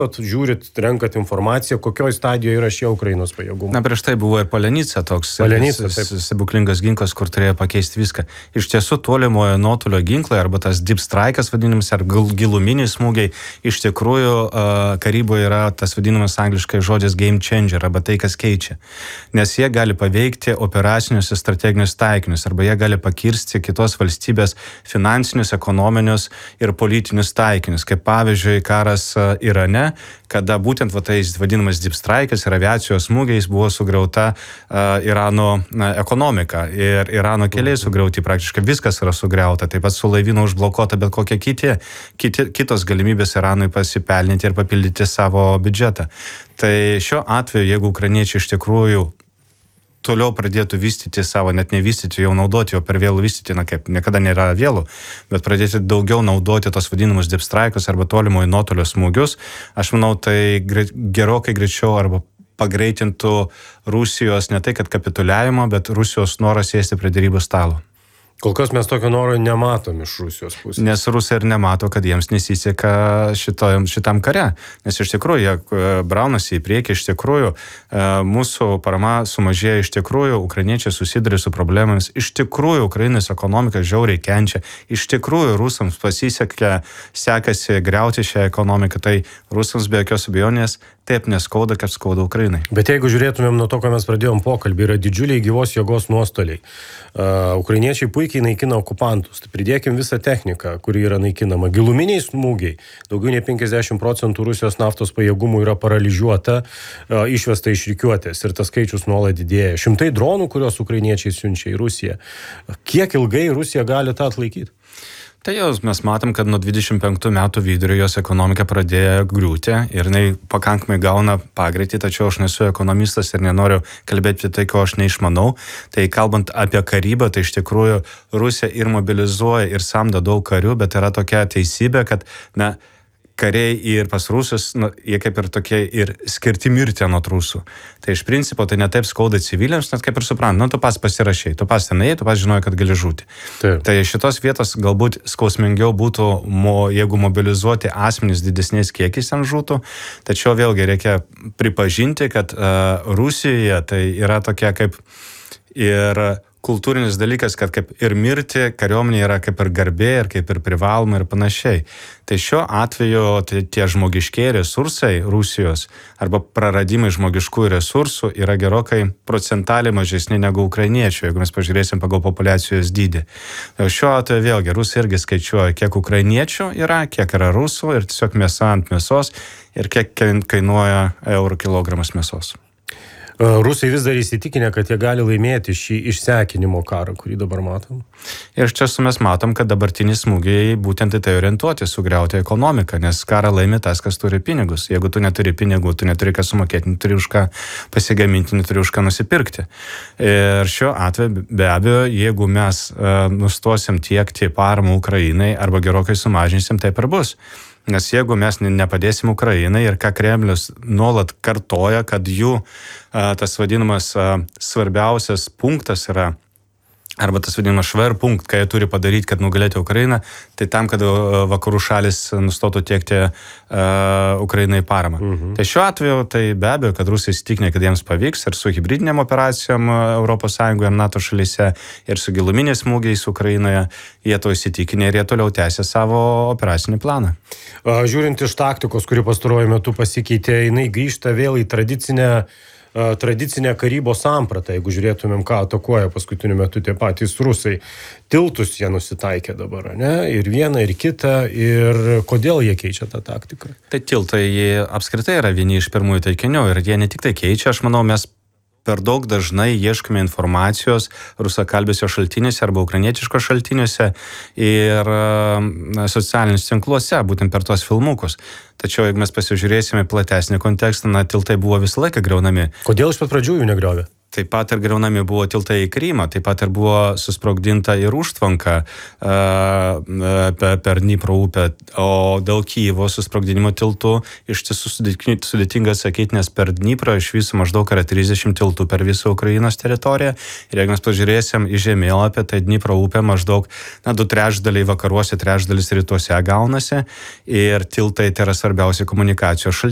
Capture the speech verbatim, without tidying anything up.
žiūrit, renkat informaciją, kokioj stadijoje yra šie Ukrainos pajėgumai? Na, prieš tai buvo ir Palenica toks Palenica, stebuklingas ginklas, kur turėjo pakeisti viską. Iš tiesų, tolimojo nuotolio ginklai, arba tas deep strike'as vadinamas, ar giluminiai smūgiai, iš tikrųjų karyboje yra tas vadinamas angliškai žodis game changer, arba tai, kas keičia. Nes jie gali paveikti operacinius ir strateginius taikinius, arba jie gali pakirsti kitos valstybės finansinius, ekonominius ir politinius taikinius, kaip pavyzdžiui karas Irane, kada būtent va, tais vadinamas deep strike'as ir aviacijos smūgiais buvo sugriauta uh, Irano uh, ekonomika ir Irano keliai sugriauti, praktiškai viskas yra sugriauta, taip pat su laivynu užblokuota bet kokie kiti, kiti, kitos galimybės Iranui pasipelninti ir papildyti savo biudžetą. Tai šiuo atveju, jeigu ukrainiečiai iš tikrųjų toliau pradėtų vystyti savo, net nevystyti, jau naudoti, jau per vėlų vystyti, na kaip, niekada nėra vėlų, bet pradėti daugiau naudoti tos vadinamus deep strike'us arba tolimojo nuotolio smūgius, aš manau, tai gerokai greičiau arba pagreitintų Rusijos ne tai, kad kapituliavimo, bet Rusijos norą sėsti prie derybų stalo. Kol kas mes tokio noro nematom iš Rusijos pusės. Nes Rusai ir nemato, kad jiems nesiseka šitam, šitam kare. Nes iš tikrųjų, jie braunasi į priekį, iš tikrųjų, mūsų parama sumažėja, iš tikrųjų, ukrainiečiai susiduria su problemomis, iš tikrųjų, Ukrainos ekonomika žiauriai kenčia, iš tikrųjų, rusams pasisekė, sekasi griauti šią ekonomiką, tai rusams be jokios abejonės taip neskauda, kaip skauda Ukrainai. Bet jeigu žiūrėtumėm nuo to, ką mes pradėjom pokalbį, yra didžiuliai gyvos jėgos nuostoliai. Uh, ukrainiečiai puikiai naikina okupantus. Tai pridėkim visą techniką, kuri yra naikinama. Giluminiai smūgiai. Daugiau nei penkiasdešimt procentų Rusijos naftos pajėgumų yra paralyžiuota, uh, išvesta iš rikiuotės ir tas skaičius nuolat didėja. Šimtai dronų, kuriuos ukrainiečiai siunčia į Rusiją. Kiek ilgai Rusija gali tą atlaikyti? Tai jau mes matom, kad nuo dvidešimt penktų metų vidurio jos ekonomika pradėjo griūti ir jinai pakankamai gauna pagreitį, tačiau aš nesu ekonomistas ir nenoriu kalbėti apie tai, ko aš neišmanau. Tai kalbant apie karybą, tai iš tikrųjų Rusija ir mobilizuoja ir samdo daug karių, bet yra tokia teisybė, kad na, kariai ir pas rusus, nu, jie kaip ir tokie ir skirti mirti nuo rusų. Tai iš principo tai netaip skauda civiliams, net kaip ir suprant, nu tu pas pasirašai, tu pas tenai, tu pas žinoji, kad gali žūti. Taip. Tai šitos vietos galbūt skausmingiau būtų, mo, jeigu mobilizuoti asmenys didesniais kiekiais ten žūtų, tačiau vėlgi reikia pripažinti, kad uh, Rusijoje tai yra tokia kaip ir kultūrinis dalykas, kad kaip ir mirti kariuomenė yra kaip ir garbė, ir kaip ir privaloma ir panašiai. Tai šiuo atveju tai tie žmogiškiai resursai Rusijos arba praradimai žmogiškųjų resursų yra gerokai procentaliai mažesni negu ukrainiečių, jeigu mes pažiūrėsim pagal populiacijos dydį. Šiuo atveju vėlgi Rusija irgi skaičiuoja, kiek ukrainiečių yra, kiek yra rusų ir tiesiog mėsa ant mėsos ir kiek kainuoja eurų kilogramas mėsos. Rusai vis dar įsitikinę, kad jie gali laimėti šį išsekinimo karą, kurį dabar matom. Ir čia mes matom, kad dabartinis smūgiai būtent į tai orientuoti, sugriauti ekonomiką, nes karą laimi tas, kas turi pinigus. Jeigu tu neturi pinigų, tu neturi ką sumokėti, neturi už ką pasigaminti, neturi už ką nusipirkti. Ir šiuo atveju be abejo, jeigu mes uh, nustosim tiekti paramą Ukrainai arba gerokai sumažinsim, taip ir bus. Nes jeigu mes nepadėsim Ukrainai ir ką Kremlius nuolat kartoja, kad jų a, tas vadinamas a, svarbiausias punktas yra, arba tas vadinamas šver punkt, ką jie turi padaryti, kad nugalėti Ukrainą, tai tam, kad vakarų šalis nustotų tiekti uh, Ukrainai paramą. Mhm. Tai šiuo atveju, tai be abejo, kad Rusai įsitikinę, kad jiems pavyks ir su hibridinėm operacijom Europos Sąjungoje ir NATO šalyse, ir su giluminiais smūgiais Ukrainoje, jie to įsitikinę ir jie toliau tęsia savo operacinį planą. Žiūrint iš taktikos, kuri pastaruoju metu pasikeitė, jinai grįžta vėl į tradicinę tradicinę karybos sampratą, jeigu žiūrėtumėm, ką atakuoja paskutiniu metu tie patys rusai. Tiltus jie nusitaikė dabar, ne? Ir vieną, ir kitą, ir kodėl jie keičia tą taktiką? Tai tiltai apskritai yra vieni iš pirmųjų taikinių ir jie ne tik tai keičia, aš manau, mes per daug dažnai ieškome informacijos rusakalbėse šaltiniuose arba ukrainietiškos šaltiniuose ir na, socialiniuose tinkluose, būtent per tos filmukus. Tačiau, jeigu mes pasižiūrėsime platesnį kontekstą, na, tiltai buvo visą laiką griaunami. Kodėl iš pat pradžių jų negriovė? Taip pat ir griaunami buvo tiltai į Krymą, taip pat ir buvo susprogdinta ir užtvanka uh, per Dnipro upę, o dėl Kyjivo susprogdinimo tiltų iš tiesų sudėtinga sakyti, nes per Dniprą iš viso maždaug yra trisdešimt tiltų per visą Ukrainos teritoriją. Ir jeigu mes pažiūrėsim į žemėlapį, tai Dnipro upė maždaug na, du trečdaliai vakaruose, trečdalis rytuose gaunasi ir tiltai tai yra svarbiausia komunikacijos šaltiniai.